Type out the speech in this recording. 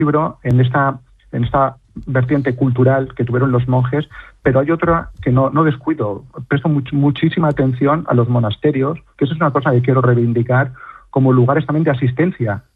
libro en esta vertiente cultural que tuvieron los monjes, pero hay otra que no descuido. Presto muchísima atención a los monasterios, que eso es una cosa que quiero reivindicar como lugares también de asistencia